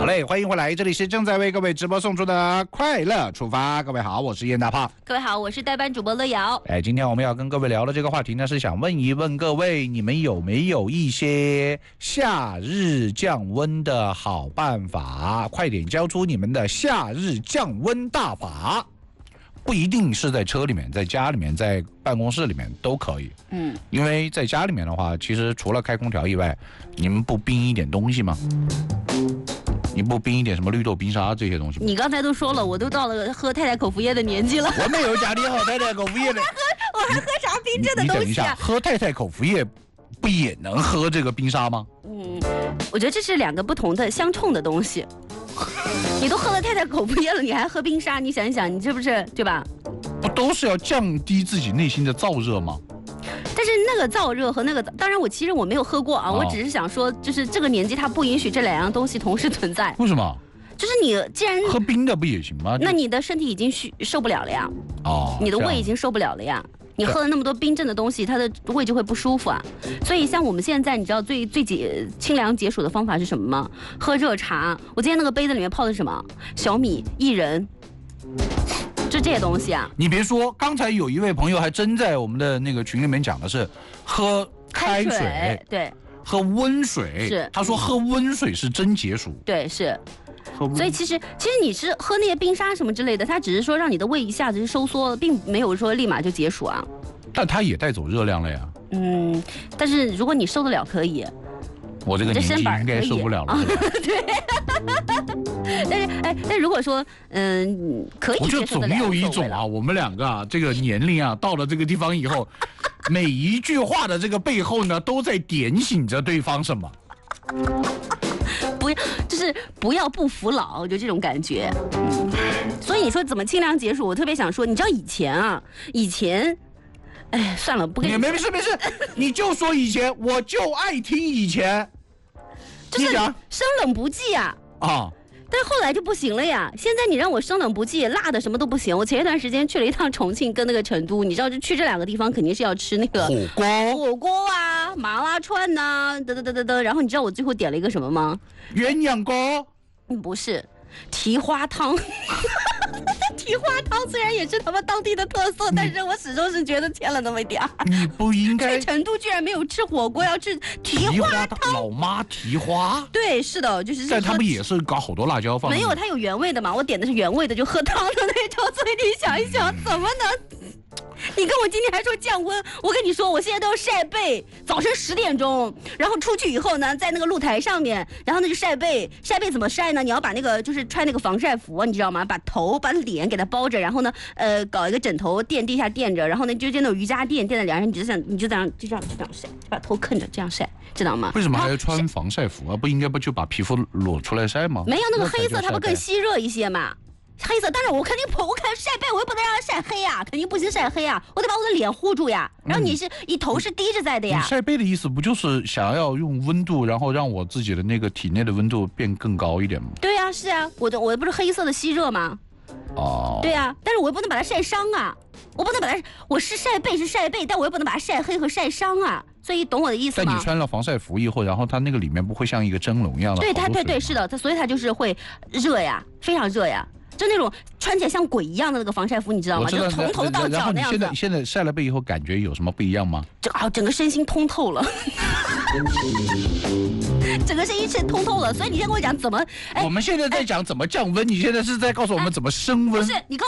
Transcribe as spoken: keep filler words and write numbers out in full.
嘞，欢迎回来，这里是正在为各位直播送出的快乐出发。各位好，我是燕大胖。 各位好，我是代班主播乐瑶。 哎，今天我们要跟各位聊的这个话题呢，是想问一问各位，你们有没有一些夏日降温的好办法？快点交出你们的夏日降温大法。不一定是在车里面，在家里面，在办公室里面都可以。嗯，因为在家里面的话，其实除了开空调以外，你们不冰一点东西吗？你不冰一点什么绿豆冰沙这些东西吗？ 你刚才都说了，我都到了喝太太口服液的年纪了。 我没有家里喝太太口服液的。 我还喝啥冰镇的东西啊？ 你等一下，喝太太口服液不也能喝这个冰沙吗？ 嗯，我觉得这是两个不同的相冲的东西。你都喝了太太口服液了，你还喝冰沙？你想一想，你这不是对吧？ 不都是要降低自己内心的燥热吗？ 但是那个燥热和那个，当然我其实我没有喝过啊，哦、我只是想说，就是这个年纪它不允许这两样东西同时存在。 为什么？ 就是你既然喝冰的不也行吗？ 那你的身体已经需受不了了呀。哦，你的胃已经受不了了呀。你喝了那么多冰镇的东西，它的胃就会不舒服啊。所以像我们现在，你知道最最解清凉解暑的方法是什么吗？喝热茶。我今天那个杯子里面泡的是什么？小米、薏仁，就这些东西啊。 你别说，刚才有一位朋友还真在我们的那个群里面讲的是喝开水， 开水对， 喝温水。 是， 他说喝温水是真解暑。 对，是。所以其实其实你是喝那些冰沙什么之类的，它只是说让你的胃一下子收缩了，并没有说立马就解暑啊。 但它也带走热量了呀。 嗯，但是如果你受得了，可以。 我这个年纪应该受不了了。 对。但是哎，但如果说嗯可以接受得了， 我觉得总有一种啊，我们两个啊，这个年龄啊，到了这个地方以后，每一句话的这个背后呢，都在点醒着对方什么。 不要，就是不要不服老，就这种感觉。嗯，所以你说怎么清凉解暑？我特别想说，你知道以前啊，以前，哎，算了，不跟你。 没没事没事，你就说以前，我就爱听以前。 就是生冷不忌啊。啊。但后来就不行了呀！现在你让我生冷不忌，辣的什么都不行。我前一段时间去了一趟重庆跟那个成都，你知道，就去这两个地方肯定是要吃那个火锅、 火锅啊、麻辣串呐、啊，等等等等等。然后你知道我最后点了一个什么吗？ 鸳鸯锅？ 嗯，不是，蹄花汤。蹄花汤虽然也是他们当地的特色，但是我始终是觉得欠了那么一点儿。 你不应该去成都居然没有吃火锅，要吃蹄花汤。 老妈蹄花？ 对，是的，就是。 但他们也是搞好多辣椒放。 没有，它有原味的嘛，我点的是原味的，就喝汤的那种。所以你想一想，怎么能？你跟我今天还说降温，我跟你说，我现在都要晒背。早晨十点钟，然后出去以后呢，在那个露台上面，然后呢就晒背。晒背怎么晒呢？你要把那个就是穿那个防晒服，你知道吗？把头把脸给它包着，然后呢，呃，搞一个枕头垫地下垫着，然后呢就就那种瑜伽垫垫在脸上，你就这样，你就这样就这样就这样晒，把头坑着这样晒，知道吗？ 为什么还要穿防晒服啊？不应该不就把皮肤裸出来晒吗？ 没有，那个黑色它不更吸热一些嘛？黑色，当然我肯定不，我肯定晒背，我又不能让它晒黑呀，肯定不行晒黑呀，我得把我的脸护住呀。然后你是，你头是低着在的呀。 你晒背的意思不就是想要用温度，然后让我自己的那个体内的温度变更高一点吗？ 对呀，是啊，我的我不是黑色的吸热吗？哦。对呀，但是我又不能把它晒伤啊，我不能把它，我是晒背是晒背，但我又不能把它晒黑和晒伤啊。所以懂我的意思吗？ 但你穿了防晒服以后，然后它那个里面不会像一个蒸笼一样的？ 对，它对对是的，它所以它就是会热呀，非常热呀。就那种穿起来像鬼一样的那个防晒服，你知道吗？就从头到脚那样子。 现在现在晒了背以后，感觉有什么不一样吗？ 整啊，整个身心通透了，整个身心是通透了。所以你先跟我讲怎么？ 哎，我们现在在讲怎么降温，你现在是在告诉我们怎么升温？ 不是，你告。